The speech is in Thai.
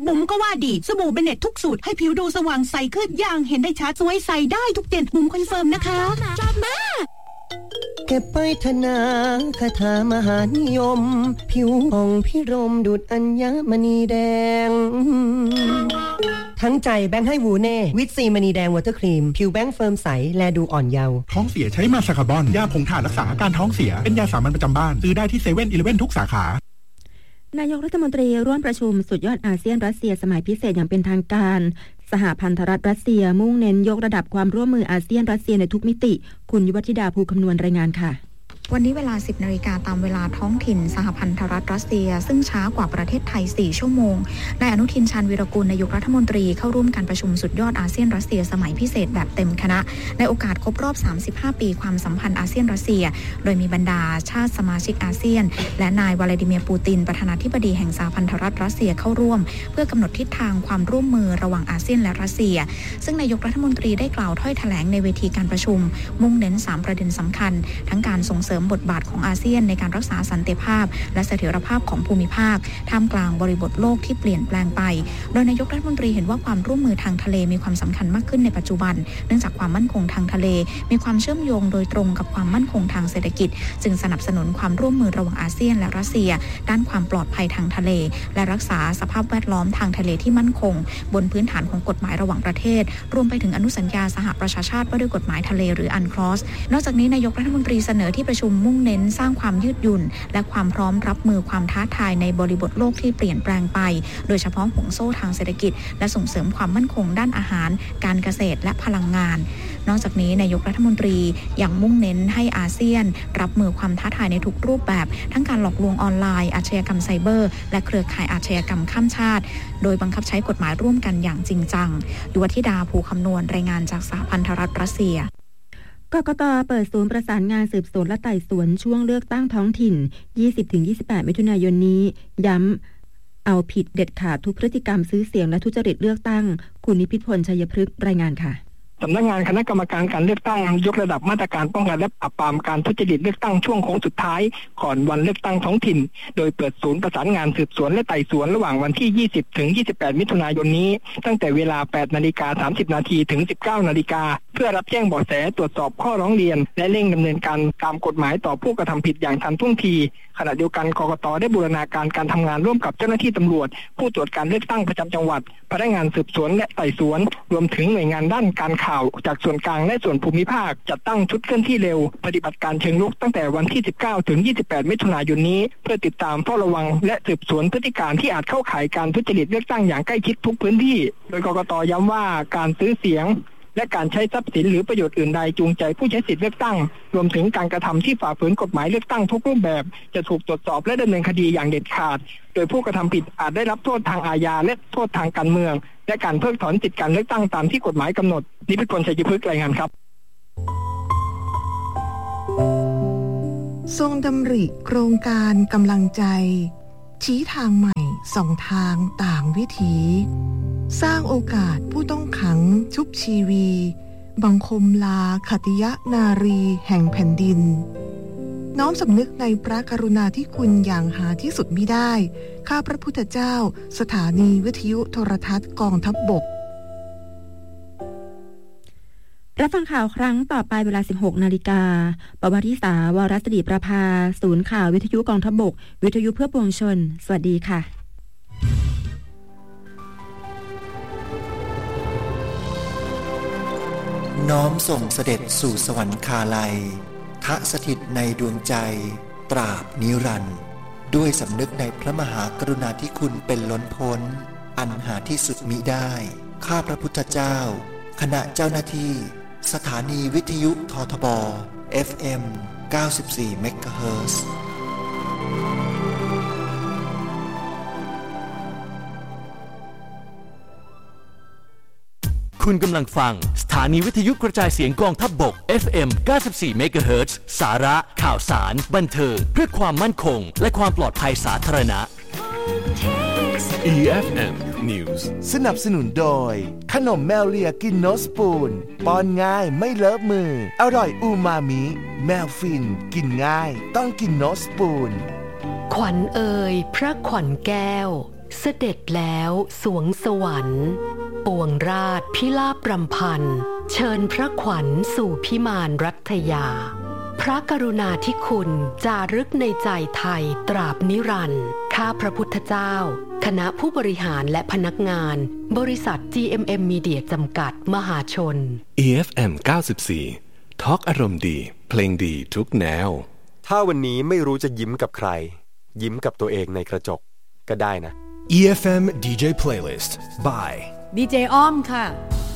บุ๋มก็ว่าดีสบู่เบเน็ตทุกสูตรให้ผิวดูสว่างใสขึ้นอย่างเห็นได้ชัดสวยใสได้ทุกเดือนบุ๋มคอนเฟิร์มนะคะชอบมากเก็บไปธนาคาถามหานิยมผิวผ่องพิรมดุจอัญมณีแดงทั้งใจแบงค์ให้วูเน่วิตซีมณีแดงวอเตอร์ครีมผิวแบงค์เฟิร์มใสแลดูอ่อนเยาว์ท้องเสียใช้มาซาคาบอนยาผงถ่านรักษาอาการท้องเสียเป็นยาสามัญประจำบ้านซื้อได้ที่7-11ทุกสาขานายกรัฐมนตรีร่วมประชุมสุดยอดอาเซียนรัสเซียสมัยพิเศษอย่างเป็นทางการสหพันธรัฐรัสเซียมุ่งเน้นยกระดับความร่วมมืออาเซียนรัสเซียในทุกมิติคุณยุวธิดาภูคำนวณรายงานค่ะวันนี้เวลา 10 นาฬิกาตามเวลาท้องถิ่นสหพันธรัฐรัสเซียซึ่งช้ากว่าประเทศไทย4ชั่วโมงนายอนุทินชาญวีรกูลนายกรัฐมนตรีเข้าร่วมการประชุมสุดยอดอาเซียนรัสเซียสมัยพิเศษแบบเต็มคณะในโอกาสครบรอบ35ปีความสัมพันธ์อาเซียนรัสเซียโดยมีบรรดาชาติสมาชิกอาเซียนและนายวลาดิเมียร์ปูตินประธานาธิบดีแห่งสหพันธรัฐรัสเซียเข้าร่วมเพื่อกำหนดทิศทางความร่วมมือระหว่างอาเซียนและรัสเซียซึ่งนายกรัฐมนตรีได้กล่าวถ้อยแถลงในเวทีการประชุมมุ่งเน้น3ประเด็นสำคัญทั้งการส่งเสริมบทบาทของอาเซียนในการรักษาสันติภาพและเสถียรภาพของภูมิภาคท่ามกลางบริบทโลกที่เปลี่ยนแปลงไปโดยนายกรัฐมนตรีเห็นว่าความร่วมมือทางทะเลมีความสำคัญมากขึ้นในปัจจุบันเนื่องจากความมั่นคงทางทะเลมีความเชื่อมโยงโดยตรงกับความมั่นคงทางเศรษฐกิจจึงสนับสนุนความร่วมมือระหว่างอาเซียนและรัสเซียด้านความปลอดภัยทางทะเลและรักษาสภาพแวดล้อมทางทะเลที่มั่นคงบนพื้นฐานของกฎหมายระหว่างประเทศรวมไปถึงอนุสัญญาสหประชาชาติว่าด้วยกฎหมายทะเลหรืออันคลอสนอกจากนี้นายกรัฐมนตรีเสนอที่ประชุมมุ่งเน้นสร้างความยืดหยุ่นและความพร้อมรับมือความท้าทายในบริบทโลกที่เปลี่ยนแปลงไปโดยเฉพาะห่วงโซ่ทางเศรษฐกิจและส่งเสริมความมั่นคงด้านอาหารการเกษตรและพลังงานนอกจากนี้นายกรัฐมนตรียังมุ่งเน้นให้อาเซียนรับมือความท้าทายในทุกรูปแบบทั้งการหลอกลวงออนไลน์อาชญากรรมไซเบอร์และเครือข่ายอาชญากรรมข้ามชาติโดยบังคับใช้กฎหมายร่วมกันอย่างจริงจังยุวธิดาภูคำนวณรายงานจากสหพันธรัฐรัสเซียกกต.เปิดศูนย์ประสานงานสืบสวนและไต่สวนช่วงเลือกตั้งท้องถิ่น 20-28 มิถุนายนนี้ย้ำเอาผิดเด็ดขาดทุกพฤติกรรมซื้อเสียงและทุจริตเลือกตั้งคุณนิพิษพลชัยพฤกษ์รายงานค่ะสำนักงานคณะกรรมการการเลือกตั้งยกระดับมาตรการป้องกันและปราบปรามการทุจริตเลือกตั้งช่วงโค้งสุดท้ายก่อนวันเลือกตั้งท้องถิ่นโดยเปิดศูนย์ประสานงานสืบสวนและไต่สวนระหว่างวันที่ 20-28 มิถุนายนนี้ตั้งแต่เวลา 8:30 น.ถึง 19:00 น.เพื่อรับแจ้งเบาะแสตรวจสอบข้อร้องเรียนและเร่งดำเนินการตามกฎหมายต่อผู้กระทำผิดอย่างทันท่วงทีขณะเดียวกันกกต.ได้บูรณาการการทำงานร่วมกับเจ้าหน้าที่ตำรวจผู้ตรวจการเลือกตั้งประจำจังหวัดพนักงานสืบสวนและไต่สวนรวมถึงหน่วยงานด้านการข่าวจากส่วนกลางและส่วนภูมิภาคจัดตั้งชุดเคลื่อนที่เร็วปฏิบัติการเชิงรุกตั้งแต่วันที่ 19-28 มิถุนายนนี้เพื่อติดตามเฝ้าระวังและสืบสวนพฤติการที่อาจเข้าข่ายการทุจริตเลือกตั้งอย่างใกล้ชิดทุกพื้นที่โดยกกต.ย้ำว่าการซื้อเสียงและการใช้ทรัพย์สินหรือประโยชน์อื่นใดจูงใจผู้ใช้สิทธิเลือกตั้งรวมถึงการกระทำที่ฝ่าฝืนกฎหมายเลือกตั้งทุกรูปแบบจะถูกตรวจสอบและดำเนินคดีอย่างเด็ดขาดโดยผู้กระทำผิดอาจได้รับโทษทางอาญาและโทษทางการเมืองและการเพิกถอนสิทธิการเลือกตั้งตามที่กฎหมายกำหนดนิพิษพลชัยพฤกษ์รายงานครับทรงดำริโครงการกำลังใจชี้ทางใหม่ส่องทางต่างวิถีสร้างโอกาสผู้ต้องขังชุบชีวีบังคมลาขติยนารีแห่งแผ่นดินน้อมสำนึกในพระกรุณาธิคุณอย่างหาที่สุดมิได้ข้าพระพุทธเจ้าสถานีวิทยุโทรทัศน์กองทัพบกรับฟังข่าวครั้งต่อไปเวลา 16 นาฬิกาปวริษาวรศรีประภาศูนย์ข่าววิทยุกองทัพบกวิทยุเพื่อปวงชนสวัสดีค่ะน้อมส่งเสด็จสู่สวรรคาลัยทะสถิตในดวงใจตราบนิรันดร์ด้วยสำนึกในพระมหากรุณาธิคุณเป็นล้นพ้นอันหาที่สุดมิได้ข้าพระพุทธเจ้าคณะเจ้าหน้าที่สถานีวิทยุททบ FM 94 เมกะเฮิรตซ์คุณกำลังฟังสถานีวิทยุกระจายเสียงกองทัพบก FM 94 เมกะเฮิรตซ์สาระข่าวสารบันเทิงเพื่อความมั่นคงและความปลอดภัยสาธารณะ EFM News สนับสนุนโดยขนมแมวเลียกินโนสปูนป้อนง่ายไม่เลอะมืออร่อยอูมามิแมวฟินกินง่ายต้องกินโนสปูนขวัญเอ่ยพระขวัญแก้วเสด็จแล้วสวงสวรรค์ปวงราชพิลาภรำพันเชิญพระขวัญสู่พิมานรัตยาพระกรุณาธิคุณจารึกในใจไทยตราบนิรันดร์ข้าพระพุทธเจ้าคณะผู้บริหารและพนักงานบริษัท GMM Media จำกัดมหาชน EFM 94 ทอล์กอารมณ์ดีเพลงดีทุกแนวถ้าวันนี้ไม่รู้จะยิ้มกับใครยิ้มกับตัวเองในกระจกก็ได้นะ EFM DJ Playlist by ดีเจอ้อมค่ะ